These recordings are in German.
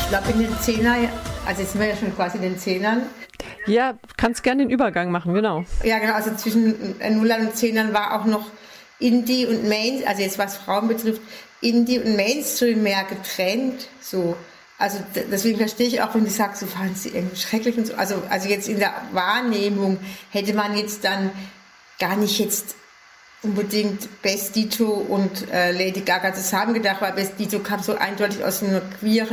glaube in den 10er, also jetzt sind wir ja schon quasi in den 10ern. Ja, kannst gerne den Übergang machen, genau. Ja, genau, also zwischen 0ern und 10ern war auch noch Indie und Main, also jetzt was Frauen betrifft, Indie und Mainstream mehr getrennt, so. Also deswegen verstehe ich auch, wenn die sagt, so fanden sie irgendwie schrecklich und so. Also jetzt in der Wahrnehmung hätte man jetzt dann gar nicht jetzt unbedingt Best Dito und Lady Gaga zusammen gedacht, weil Best Dito kam so eindeutig aus einer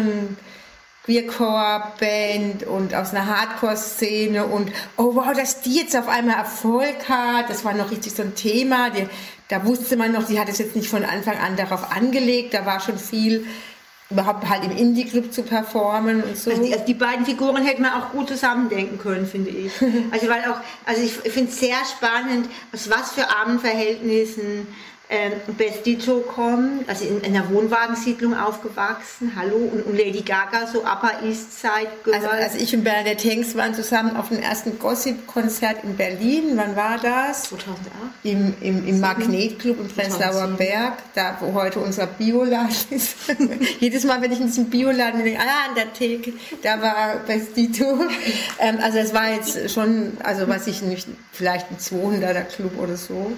Queercore-Band und aus einer Hardcore-Szene und oh wow, dass die jetzt auf einmal Erfolg hat, das war noch richtig so ein Thema, da wusste man noch, die hat es jetzt nicht von Anfang an darauf angelegt, da war schon viel überhaupt halt im Indie-Club zu performen und so. Also die beiden Figuren hätte man auch gut zusammendenken können, finde ich. Also ich finde es sehr spannend, aus was für armen Verhältnissen Best Dito kommt, also in einer Wohnwagensiedlung aufgewachsen, hallo, und Lady Gaga, so Upper East Side Girl. Also ich und Bernadette Hengst waren zusammen auf dem ersten Gossip-Konzert in Berlin, wann war das? 2008. Im Magnetclub im Prenzlauer Berg, da wo heute unser Bioladen ist. Jedes Mal, wenn ich in diesem Bioladen denke, an der Theke, da war Best Dito. Also es war jetzt schon, also was ich nicht, vielleicht ein 200er Club oder so.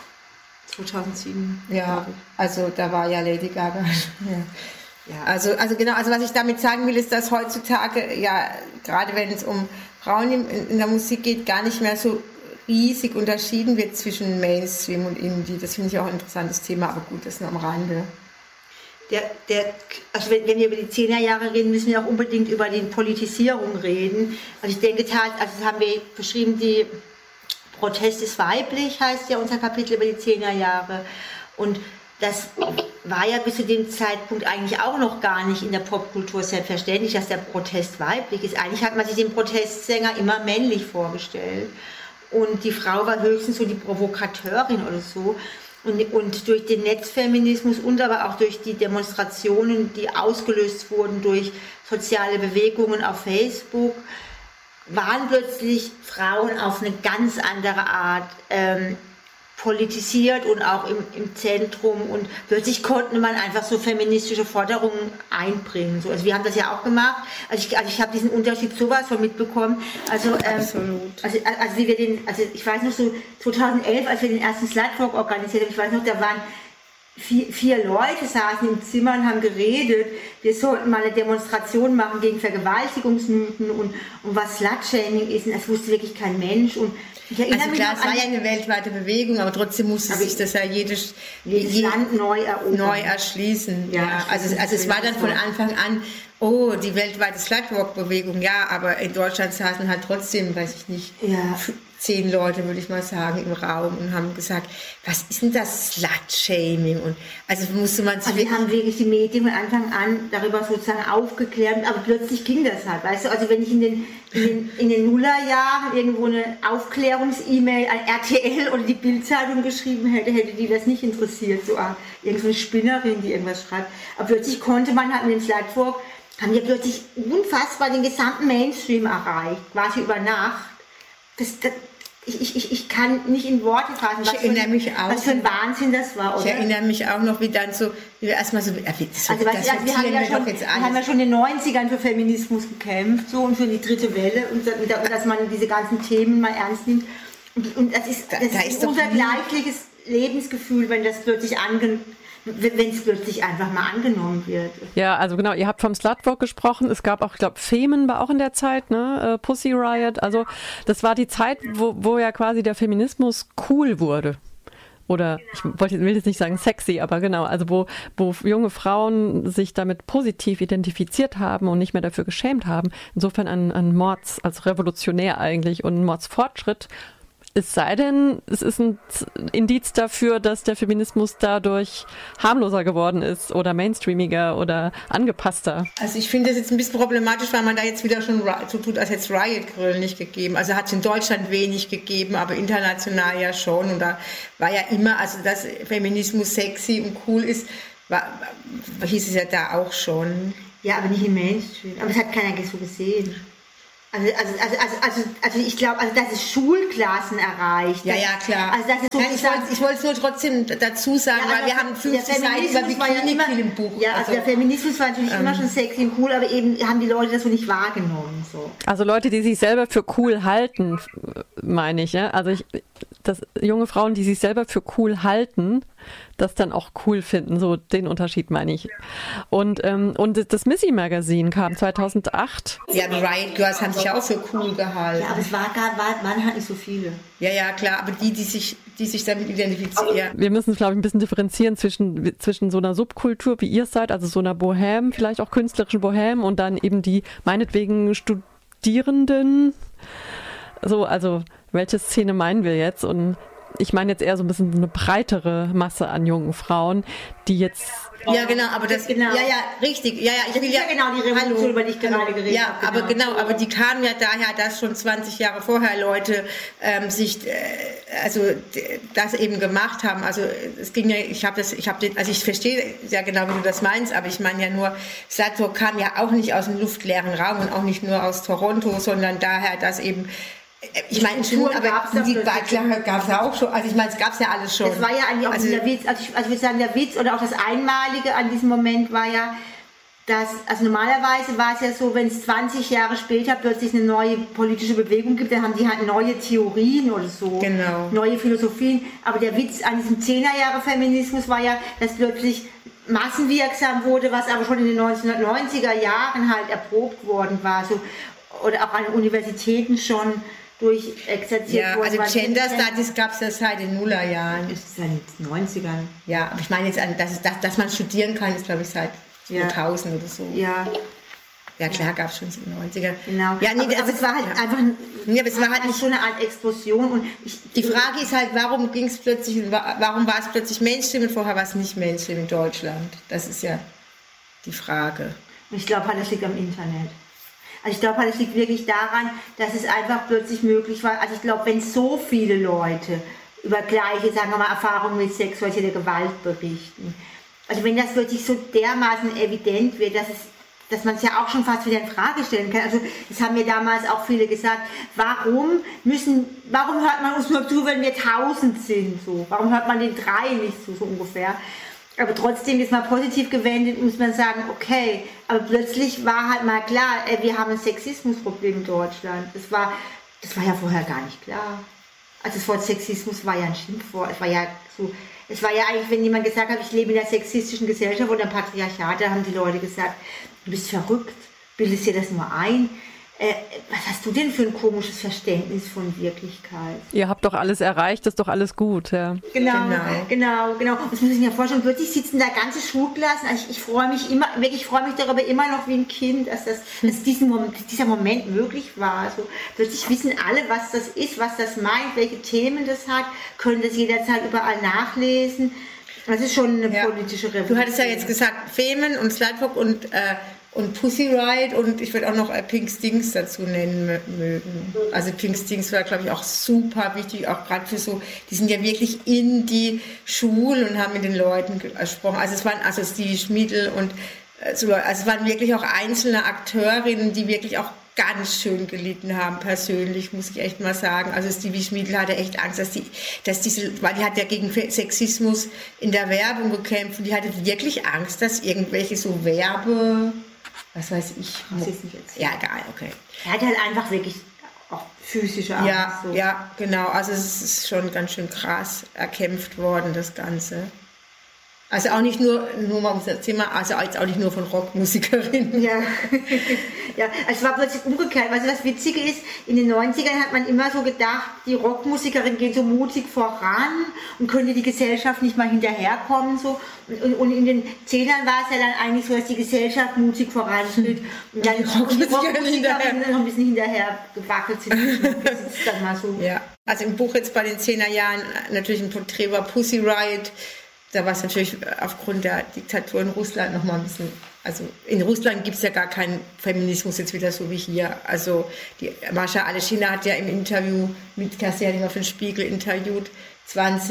2007. Ja, also da war ja Lady Gaga. Ja. Also genau, also was ich damit sagen will, ist, dass heutzutage, ja, gerade wenn es um Frauen in der Musik geht, gar nicht mehr so riesig unterschieden wird zwischen Mainstream und Indie. Das finde ich auch ein interessantes Thema, aber gut, das ist nur am Rande. Also wenn wir über die 10er Jahre reden, müssen wir auch unbedingt über die Politisierung reden. Also ich denke, also das haben wir beschrieben, die Protest ist weiblich, heißt ja unser Kapitel über die 10er Jahre. Und das war ja bis zu dem Zeitpunkt eigentlich auch noch gar nicht in der Popkultur selbstverständlich, dass der Protest weiblich ist. Eigentlich hat man sich den Protestsänger immer männlich vorgestellt. Und die Frau war höchstens so die Provokateurin oder so. Und durch den Netzfeminismus und aber auch durch die Demonstrationen, die ausgelöst wurden durch soziale Bewegungen auf Facebook, waren plötzlich Frauen auf eine ganz andere Art politisiert und auch im Zentrum und plötzlich konnte man einfach so feministische Forderungen einbringen. So, also wir haben das ja auch gemacht. Also ich habe diesen Unterschied sowas von mitbekommen. Absolut. Also wie wir ich weiß noch so 2011, als wir den ersten Slutwalk organisiert haben, ich weiß noch, da waren 4 Leute saßen im Zimmer und haben geredet, wir sollten mal eine Demonstration machen gegen Vergewaltigungsmythen und was Slutshaming ist. Und das wusste wirklich kein Mensch. Und ich erinnere mich klar, es war ja eine weltweite Bewegung, aber trotzdem musste sich das ja jedes Land neu erschließen. Ja. Also es war dann von Anfang an, oh, die weltweite Slutwalk-Bewegung, ja, aber in Deutschland saßen halt trotzdem, weiß ich nicht, 10 Leute, würde ich mal sagen, im Raum und haben gesagt, was ist denn das Slut-Shaming? Und also musste man sich... Also wir haben wirklich die Medien von Anfang an darüber sozusagen aufgeklärt, aber plötzlich ging das halt, weißt du, also wenn ich in den Nullerjahren irgendwo eine Aufklärungs-E-Mail an RTL oder die Bild-Zeitung geschrieben hätte die das nicht interessiert, so irgendeine Spinnerin, die irgendwas schreibt, aber plötzlich konnte man halt mit dem Slutwalk, haben wir plötzlich unfassbar den gesamten Mainstream erreicht, quasi über Nacht. Ich kann nicht in Worte fassen, was für ein Wahnsinn das war, oder? Ich erinnere mich auch noch, wie wir erstmal so, wir haben ja schon in den 90ern für Feminismus gekämpft, so, und für die dritte Welle, und dass man diese ganzen Themen mal ernst nimmt. Und das ist unser gleichliches Lebensgefühl, wenn das plötzlich wenn es plötzlich einfach mal angenommen wird. Ja, also genau, ihr habt vom Slutwalk gesprochen, es gab auch, ich glaube, Femen war auch in der Zeit, ne, Pussy Riot, also das war die Zeit, wo ja quasi der Feminismus cool wurde. Oder, will jetzt nicht sagen sexy, aber genau, also wo junge Frauen sich damit positiv identifiziert haben und nicht mehr dafür geschämt haben. Insofern ein Mords, als revolutionär eigentlich und ein Mordsfortschritt. Es sei denn, es ist ein Indiz dafür, dass der Feminismus dadurch harmloser geworden ist oder mainstreamiger oder angepasster. Also ich finde das jetzt ein bisschen problematisch, weil man da jetzt wieder schon so tut, als hätte es Riot-Grille nicht gegeben. Also hat es in Deutschland wenig gegeben, aber international ja schon. Und da war ja immer, also dass Feminismus sexy und cool ist, hieß es ja da auch schon. Ja, aber nicht im Mainstream. Aber es hat keiner so gesehen. Also ich glaube, dass es Schulklassen erreicht. Ja, klar. Also das ist Nein, ich wollte es nur trotzdem dazu sagen, weil wir haben 50 Seiten über Bikini im Buch. Ja, also der Feminismus war natürlich immer schon sexy und cool, aber eben haben die Leute das so nicht wahrgenommen. So. Also Leute, die sich selber für cool halten, meine ich. Ja? Also junge Frauen, die sich selber für cool halten, das dann auch cool finden, so den Unterschied meine ich. Und das Missy Magazine kam 2008. Ja, die Riot Girls haben sich auch für cool gehalten. Ja, aber es waren halt nicht so viele. Ja, klar, aber die sich damit identifizieren. Wir müssen es, glaube ich, ein bisschen differenzieren zwischen so einer Subkultur, wie ihr seid, also so einer Bohème, vielleicht auch künstlerischen Bohème und dann eben die meinetwegen Studierenden. So, also welche Szene meinen wir jetzt? Und ich meine jetzt eher so ein bisschen eine breitere Masse an jungen Frauen, die jetzt... Ja, genau, aber das... Genau. Ja, richtig. Ja, ich will ja genau die Revolution, über die ich gerade geredet habe. Ja, aber die kamen ja daher, dass schon 20 Jahre vorher Leute das eben gemacht haben. Also es ging ja, ich verstehe ja genau, wie du das meinst, aber ich meine ja nur, Slutwalk kam ja auch nicht aus dem luftleeren Raum und auch nicht nur aus Toronto, sondern daher, dass eben... Ich meine, die gab es ja auch schon. Also ich meine, es gab es ja alles schon. Das war ja eigentlich auch der Witz. Also ich würde sagen, der Witz oder auch das Einmalige an diesem Moment war ja, dass, also normalerweise war es ja so, wenn es 20 Jahre später plötzlich eine neue politische Bewegung gibt, dann haben die halt neue Theorien oder so, genau. Neue Philosophien. Aber der Witz an diesem 10er-Jahre-Feminismus war ja, dass plötzlich massenwirksam wurde, was aber schon in den 1990er Jahren halt erprobt worden war. So, oder auch an Universitäten schon durchexerziert worden. Ja, also Gender Studies gab es ja seit den Nullerjahren. Das ist seit den 90ern. Ja, aber ich meine jetzt, dass man studieren kann, ist glaube ich seit 2000 oder so. Ja. Ja, klar, gab es schon in den 90ern. Genau. Ja, nee, aber es war halt einfach aber es war halt nicht so eine Art Explosion. Und die Frage ist halt, warum war es plötzlich Mainstream und vorher war es nicht Mainstream in Deutschland? Das ist ja die Frage. Ich glaube halt, das liegt am Internet. Also ich glaube halt, es liegt wirklich daran, dass es einfach plötzlich möglich war. Also ich glaube, wenn so viele Leute über gleiche, sagen wir mal, Erfahrungen mit sexueller Gewalt berichten, also wenn das wirklich so dermaßen evident wird, dass man es ja auch schon fast wieder in Frage stellen kann. Also das haben mir damals auch viele gesagt, warum hört man uns nur zu, wenn wir 1000 sind? So? Warum hört man den 3 nicht zu, so ungefähr? Aber trotzdem ist mal positiv gewendet, muss man sagen, okay, aber plötzlich war halt mal klar, wir haben ein Sexismusproblem in Deutschland. Das war ja vorher gar nicht klar. Also das Wort Sexismus war ja ein Schimpfwort. Es war ja eigentlich, wenn jemand gesagt hat, ich lebe in einer sexistischen Gesellschaft oder einem Patriarchat, da haben die Leute gesagt, du bist verrückt, bildest dir das nur ein. Was hast du denn für ein komisches Verständnis von Wirklichkeit? Ihr habt doch alles erreicht, ist doch alles gut. Ja. Genau. Das muss ich mir vorstellen. Plötzlich sitzen da ganze Schulklassen. Also ich freue mich darüber immer noch wie ein Kind, dass dieser Moment möglich war. Also plötzlich wissen alle, was das ist, was das meint, welche Themen das hat, können das jederzeit überall nachlesen. Das ist schon eine politische Revolution. Du hattest ja jetzt gesagt, Femen und Slutwalk und Pussy Riot und ich würde auch noch Pink Stings dazu nennen mögen. Also Pink Stings war, glaube ich, auch super wichtig, auch gerade für so, die sind ja wirklich in die Schulen und haben mit den Leuten gesprochen. Also es waren Stevie Schmiedl und es waren wirklich auch einzelne Akteurinnen, die wirklich auch ganz schön gelitten haben, persönlich, muss ich echt mal sagen. Also Stevie Schmiedl hatte echt Angst, weil die hat ja gegen Sexismus in der Werbung gekämpft und die hatte wirklich Angst, dass irgendwelche so was weiß ich. Ja, egal, okay. Er hat halt einfach wirklich auch physische Angst. Ja, genau. Also es ist schon ganz schön krass erkämpft worden, das Ganze. Also auch nicht nur mal um das Thema, also auch nicht nur von Rockmusikerinnen. Ja, also es war plötzlich umgekehrt. Also das Witzige ist, in den 90ern hat man immer so gedacht, die Rockmusikerinnen gehen so mutig voran und könnte die Gesellschaft nicht mal hinterherkommen. So. Und in den 10ern war es ja dann eigentlich so, dass die Gesellschaft mutig voranschritt und dann die Rockmusikerinnen noch ein bisschen hinterher gewackelt sind. Das ist dann mal so. Ja, also im Buch jetzt bei den 10er Jahren natürlich ein Porträt war Pussy Riot. Da war es natürlich aufgrund der Diktatur in Russland nochmal ein bisschen, also in Russland gibt es ja gar keinen Feminismus jetzt wieder so wie hier. Also die Mascha Aleschina hat ja im Interview mit Kerstin Hellinger für den Spiegel interviewt,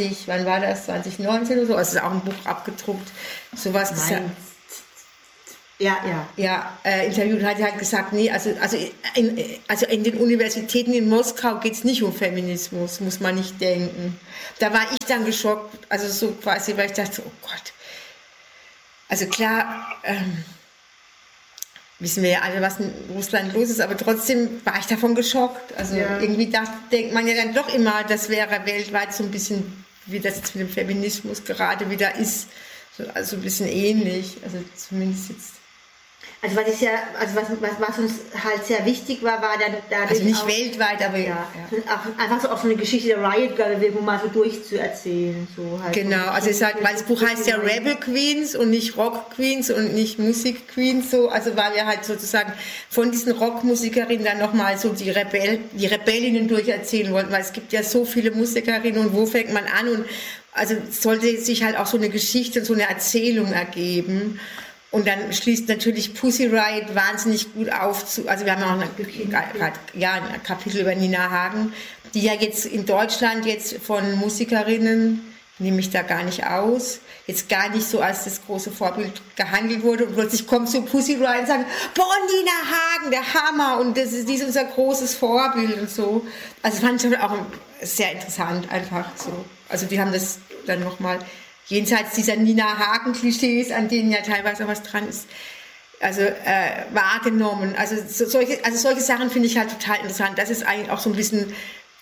2019 oder so, also ist auch ein Buch abgedruckt, sowas. interviewt, hat halt gesagt, nee, also in den Universitäten in Moskau geht es nicht um Feminismus, muss man nicht denken. Da war ich dann geschockt, also so quasi, weil ich dachte, oh Gott. Also klar, wissen wir ja alle, was in Russland los ist, aber trotzdem war ich davon geschockt. Also irgendwie denkt man ja dann doch immer, das wäre weltweit so ein bisschen, wie das jetzt mit dem Feminismus gerade wieder ist, also ein bisschen ähnlich, also zumindest jetzt. Also was uns halt sehr wichtig war dann dadurch also nicht auch, weltweit, aber auch einfach so auch so eine Geschichte der Riot Girl-Bewegung mal so durchzuerzählen. So halt genau, so, also weil das Buch heißt ja Rebel Queens und nicht Rock Queens und nicht Musik Queens, so, also weil wir halt sozusagen von diesen Rockmusikerinnen dann nochmal so die Rebellinnen durcherzählen wollten, weil es gibt ja so viele Musikerinnen und wo fängt man an und also sollte sich halt auch so eine Geschichte und so eine Erzählung ergeben. Und dann schließt natürlich Pussy Riot wahnsinnig gut auf. Also wir haben auch ein Kapitel über Nina Hagen, die ja jetzt in Deutschland jetzt von Musikerinnen, nehme ich da gar nicht aus, jetzt gar nicht so als das große Vorbild gehandelt wurde. Und plötzlich kommt so Pussy Riot und sagt, boah, Nina Hagen, der Hammer und die ist unser großes Vorbild und so. Also fand ich auch sehr interessant einfach so. Also die haben das dann nochmal jenseits dieser Nina Hagen-Klischees, an denen ja teilweise was dran ist, also wahrgenommen. Also solche Sachen finde ich halt total interessant. Das ist eigentlich auch so ein bisschen,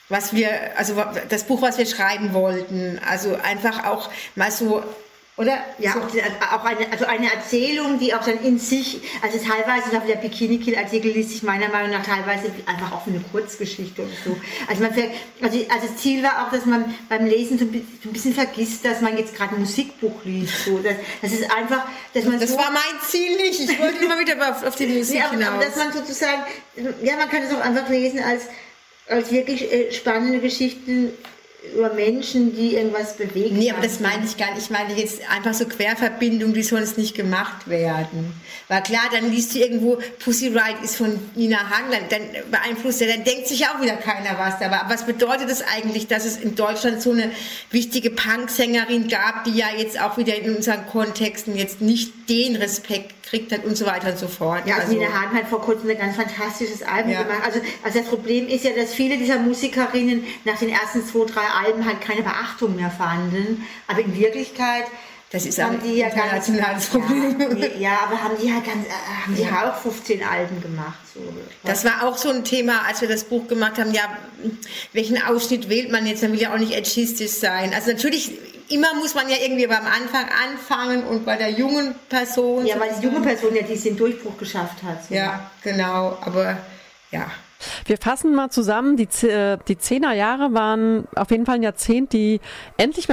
das Buch, was wir schreiben wollten. Also einfach auch mal so, oder? Ja, so. Auch eine Erzählung, die auch dann in sich, also teilweise nach der Bikini Kill Artikel liest sich meiner Meinung nach teilweise einfach auch wie eine Kurzgeschichte oder so. Also Ziel war auch, dass man beim Lesen so ein bisschen vergisst, dass man jetzt gerade ein Musikbuch liest. So. Das ist einfach, dass man das war mein Ziel nicht. Ich wollte immer wieder auf die Musik hinaus. Aber dass man sozusagen, man kann es auch einfach lesen als wirklich spannende Geschichten über Menschen, die irgendwas bewegen. Nee, aber das meine ich gar nicht. Ich meine jetzt einfach so Querverbindungen, die sonst nicht gemacht werden. Weil klar, dann liest du irgendwo, Pussy Riot ist von Nina Hagen, dann beeinflusst dann denkt sich auch wieder keiner was dabei. Aber was bedeutet das eigentlich, dass es in Deutschland so eine wichtige Punksängerin gab, die ja jetzt auch wieder in unseren Kontexten jetzt nicht den Respekt kriegt hat und so weiter und so fort. Ja, also Nina Hagen hat vor kurzem ein ganz fantastisches Album gemacht. Also das Problem ist ja, dass viele dieser Musikerinnen nach den ersten 2, 3 Alben halt keine Beachtung mehr fanden. Aber in Wirklichkeit das ist ein internationales Problem. Aber haben die auch 15 Alben gemacht. So. Das war auch so ein Thema, als wir das Buch gemacht haben, welchen Ausschnitt wählt man jetzt? Man will ja auch nicht edgistisch sein. Also natürlich, immer muss man ja irgendwie beim Anfang anfangen und bei der jungen Person. Ja, weil die junge Person ja diesen Durchbruch geschafft hat. So. Ja, genau, aber ja. Wir fassen mal zusammen, die 10er Jahre waren auf jeden Fall ein Jahrzehnt, die endlich mal